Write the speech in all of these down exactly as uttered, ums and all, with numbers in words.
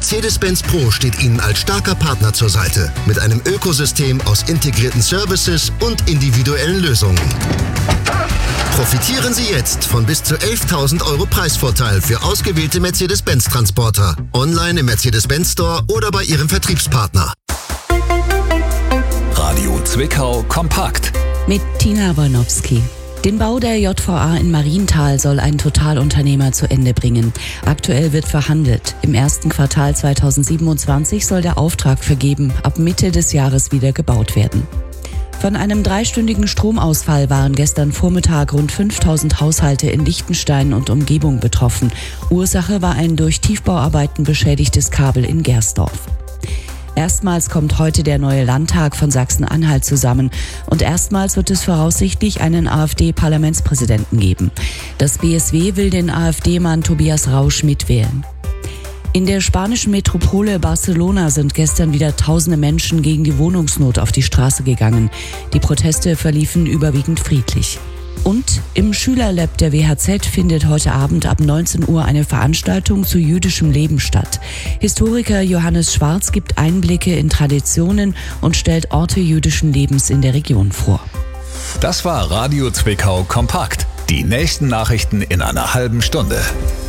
Mercedes-Benz Pro steht Ihnen als starker Partner zur Seite. Mit einem Ökosystem aus integrierten Services und individuellen Lösungen. Profitieren Sie jetzt von bis zu elftausend Euro Preisvorteil für ausgewählte Mercedes-Benz-Transporter. Online im Mercedes-Benz Store oder bei Ihrem Vertriebspartner. Radio Zwickau kompakt. Mit Tina Wolnowski. Den Bau der J V A in Marienthal soll ein Totalunternehmer zu Ende bringen. Aktuell wird verhandelt. Im ersten Quartal zweitausendsiebenundzwanzig soll der Auftrag vergeben, ab Mitte des Jahres wieder gebaut werden. Von einem dreistündigen Stromausfall waren gestern Vormittag rund fünftausend Haushalte in Liechtenstein und Umgebung betroffen. Ursache war ein durch Tiefbauarbeiten beschädigtes Kabel in Gersdorf. Erstmals kommt heute der neue Landtag von Sachsen-Anhalt zusammen und erstmals wird es voraussichtlich einen AfD-Parlamentspräsidenten geben. Das B S W will den AfD-Mann Tobias Rausch mitwählen. In der spanischen Metropole Barcelona sind gestern wieder tausende Menschen gegen die Wohnungsnot auf die Straße gegangen. Die Proteste verliefen überwiegend friedlich. Und im Schülerlab der W H Z findet heute Abend ab neunzehn Uhr eine Veranstaltung zu jüdischem Leben statt. Historiker Johannes Schwarz gibt Einblicke in Traditionen und stellt Orte jüdischen Lebens in der Region vor. Das war Radio Zwickau kompakt. Die nächsten Nachrichten in einer halben Stunde.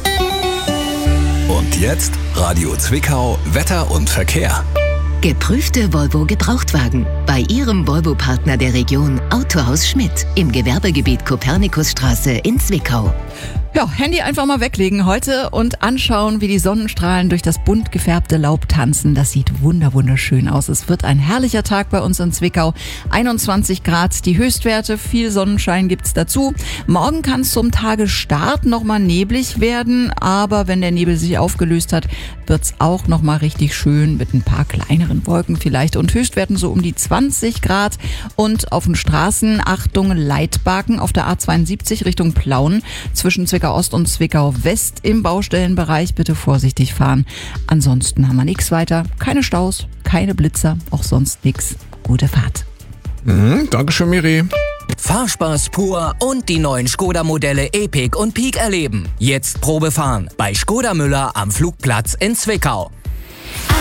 Und jetzt Radio Zwickau Wetter und Verkehr. Geprüfte Volvo Gebrauchtwagen bei Ihrem Volvo-Partner der Region Autohaus Schmidt im Gewerbegebiet Kopernikusstraße in Zwickau. Ja, Handy einfach mal weglegen heute und anschauen, wie die Sonnenstrahlen durch das bunt gefärbte Laub tanzen. Das sieht wunder wunderschön aus. Es wird ein herrlicher Tag bei uns in Zwickau. einundzwanzig Grad die Höchstwerte, viel Sonnenschein gibt's dazu. Morgen kann es zum Tagesstart nochmal neblig werden, aber wenn der Nebel sich aufgelöst hat, wird's auch nochmal richtig schön mit ein paar kleineren Wolken vielleicht und Höchstwerten so um die zwanzig Grad. Und auf den Straßen, Achtung, Leitbaken auf der A zweiundsiebzig Richtung Plauen zwischen Zwickau Ost und Zwickau West im Baustellenbereich. Bitte vorsichtig fahren. Ansonsten haben wir nichts weiter. Keine Staus, keine Blitzer, auch sonst nichts. Gute Fahrt. Mhm, Dankeschön, Miri. Fahrspaß pur und die neuen Skoda-Modelle Epic und Peak erleben. Jetzt Probe fahren bei Skoda Müller am Flugplatz in Zwickau.